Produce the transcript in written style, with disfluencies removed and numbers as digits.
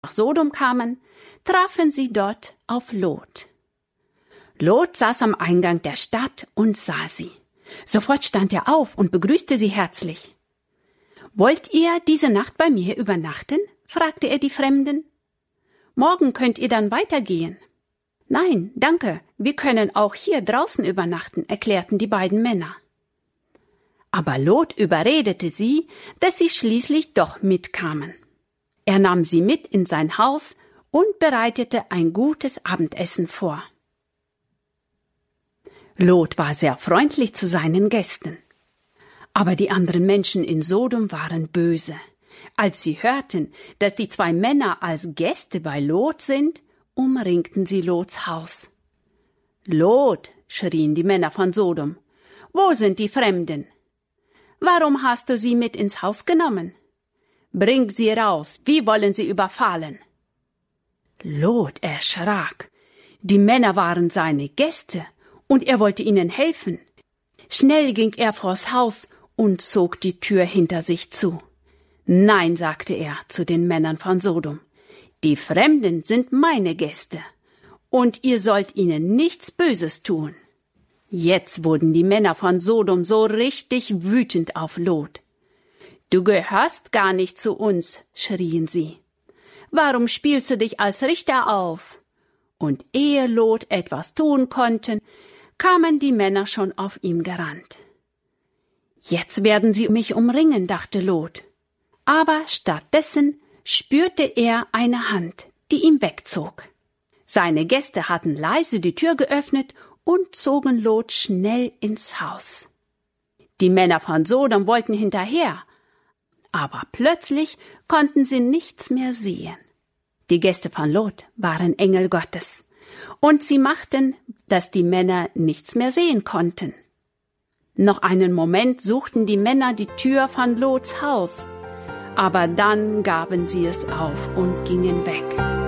nach Sodom kamen, trafen sie dort auf Lot. Lot saß am Eingang der Stadt und sah sie. Sofort stand er auf und begrüßte sie herzlich. »Wollt ihr diese Nacht bei mir übernachten?« fragte er die Fremden. »Morgen könnt ihr dann weitergehen.« »Nein, danke, wir können auch hier draußen übernachten«, erklärten die beiden Männer. Aber Lot überredete sie, dass sie schließlich doch mitkamen. Er nahm sie mit in sein Haus und bereitete ein gutes Abendessen vor. Lot war sehr freundlich zu seinen Gästen. Aber die anderen Menschen in Sodom waren böse. Als sie hörten, dass die zwei Männer als Gäste bei Lot sind, umringten sie Lots Haus. »Lot«, schrien die Männer von Sodom, »wo sind die Fremden? Warum hast du sie mit ins Haus genommen? Bring sie raus, wir wollen sie überfallen.« Lot erschrak. Die Männer waren seine Gäste, und er wollte ihnen helfen. Schnell ging er vors Haus und zog die Tür hinter sich zu. »Nein«, sagte er zu den Männern von Sodom, »die Fremden sind meine Gäste, und ihr sollt ihnen nichts Böses tun.« Jetzt wurden die Männer von Sodom so richtig wütend auf Lot. »Du gehörst gar nicht zu uns«, schrien sie. »Warum spielst du dich als Richter auf?« Und ehe Lot etwas tun konnte, kamen die Männer schon auf ihm gerannt. »Jetzt werden sie mich umringen«, dachte Lot. Aber stattdessen spürte er eine Hand, die ihn wegzog. Seine Gäste hatten leise die Tür geöffnet und zogen Lot schnell ins Haus. Die Männer von Sodom wollten hinterher, aber plötzlich konnten sie nichts mehr sehen. Die Gäste von Lot waren Engel Gottes, und sie machten, dass die Männer nichts mehr sehen konnten. Noch einen Moment suchten die Männer die Tür von Lots Haus, aber dann gaben sie es auf und gingen weg.